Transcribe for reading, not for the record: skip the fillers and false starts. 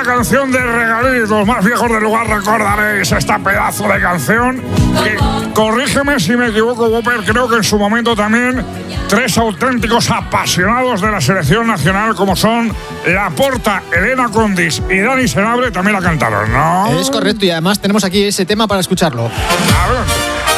canción de Regalitos. Los más viejos del lugar recordaréis esta pedazo de canción. Que, corrígeme si me equivoco, Whopper, creo que en su momento también 3 auténticos apasionados de la selección nacional como son Laporta, Elena Condis y Dani Senabre también la cantaron, ¿no? Es correcto, y además tenemos aquí ese tema para escucharlo. A ver.